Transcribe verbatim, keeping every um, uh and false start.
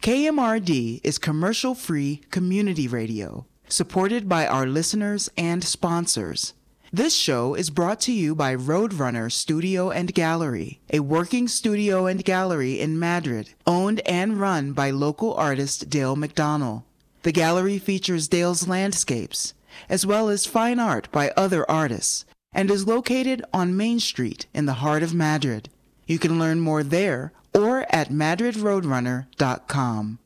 K M R D is commercial-free community radio, supported by our listeners and sponsors. This show is brought to you by Roadrunner Studio and Gallery, a working studio and gallery in Madrid, owned and run by local artist Dale McDonnell. The gallery features Dale's landscapes, as well as fine art by other artists, and is located on Main Street in the heart of Madrid. You can learn more there or at madrid roadrunner dot com.